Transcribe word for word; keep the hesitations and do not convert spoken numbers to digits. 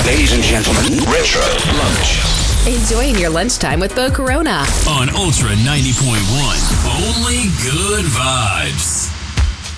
Ladies and gentlemen, Retro Lunch. Enjoying your lunchtime with Bo Corona on Ultra ninety point one. Only good vibes.